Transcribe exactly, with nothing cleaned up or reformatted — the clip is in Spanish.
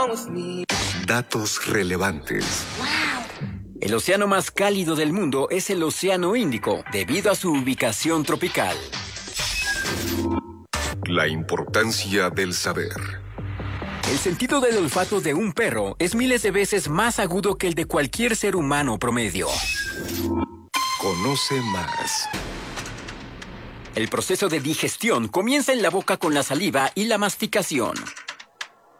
Datos relevantes. El océano más cálido del mundo es el Océano Índico, debido a su ubicación tropical. La importancia del saber. El sentido del olfato de un perro es miles de veces más agudo que el de cualquier ser humano promedio. Conoce más. El proceso de digestión comienza en la boca con la saliva y la masticación.